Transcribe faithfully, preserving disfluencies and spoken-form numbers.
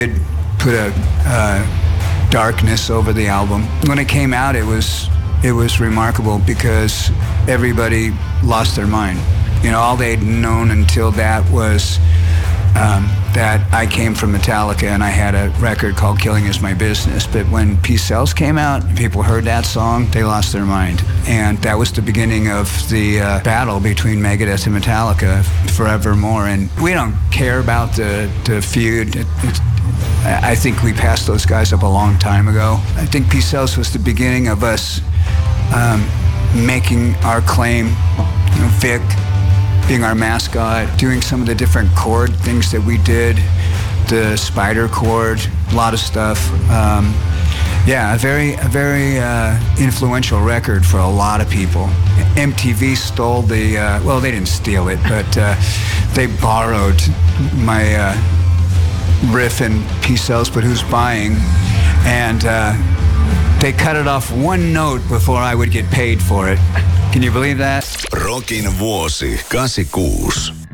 put a uh, darkness over the album. When it came out, it was it was remarkable because everybody lost their mind. You know, all they'd known until that was um, that I came from Metallica and I had a record called Killing Is My Business. But when Peace Sells came out, people heard that song, they lost their mind. And that was the beginning of the uh, battle between Megadeth and Metallica forevermore. And we don't care about the, the feud. It, it, I think we passed those guys up a long time ago. I think Peace Sells was the beginning of us um, making our claim. You know, Vic being our mascot, doing some of the different chord things that we did, the spider chord, a lot of stuff. Um, yeah, a very, a very uh, influential record for a lot of people. M T V stole the, uh, well, they didn't steal it, but uh, they borrowed my uh, riff in Peace Sells, But Who's Buying? And uh, they cut it off one note before I would get paid for it. Can you believe that? Rockin' vuosi kahdeksankymmentäkuusi.